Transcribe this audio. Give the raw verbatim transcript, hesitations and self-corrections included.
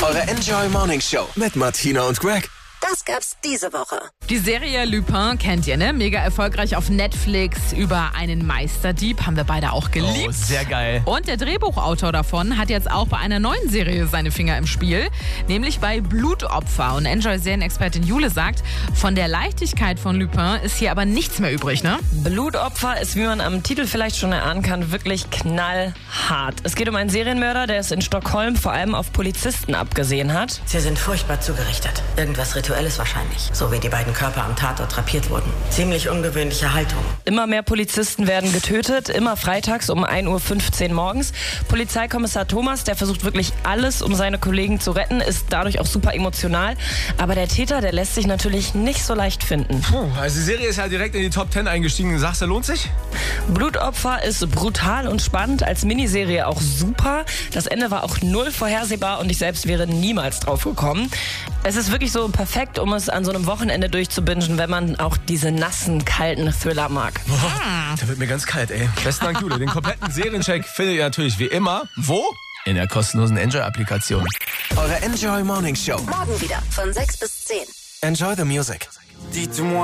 Eure Enjoy Morning Show mit Martina und Greg. Das gab's diese Woche. Die Serie Lupin kennt ihr, ne? Mega erfolgreich auf Netflix über einen Meisterdieb. Haben wir beide auch geliebt. Oh, sehr geil. Und der Drehbuchautor davon hat jetzt auch bei einer neuen Serie seine Finger im Spiel. Nämlich bei Blutopfer. Und Enjoy-Serienexpertin Jule sagt, von der Leichtigkeit von Lupin ist hier aber nichts mehr übrig, ne? Blutopfer ist, wie man am Titel vielleicht schon erahnen kann, wirklich knallhart. Es geht um einen Serienmörder, der es in Stockholm vor allem auf Polizisten abgesehen hat. Sie sind furchtbar zugerichtet. Irgendwas Rituelles wahrscheinlich. So wie die beiden Körper am Tatort drapiert wurden. Ziemlich ungewöhnliche Haltung. Immer mehr Polizisten werden getötet, immer freitags um ein Uhr fünfzehn morgens. Polizeikommissar Thomas, der versucht wirklich alles, um seine Kollegen zu retten, ist dadurch auch super emotional. Aber der Täter, der lässt sich natürlich nicht so leicht finden. Puh, also die Serie ist ja direkt in die Top zehn eingestiegen. Sagst du, lohnt sich? Blutopfer ist brutal und spannend, als Miniserie auch super. Das Ende war auch null vorhersehbar und ich selbst wäre niemals drauf gekommen. Es ist wirklich so perfekt, um es an so einem Wochenende durchzubingen, wenn man auch diese nassen, kalten Thriller mag. Boah, da wird mir ganz kalt, ey. Besten Dank, Jule. Den kompletten Seriencheck findet ihr natürlich wie immer. Wo? In der kostenlosen Enjoy-Applikation. Eure Enjoy Morning Show. Morgen wieder von sechs bis zehn. Enjoy the music. Dites-moi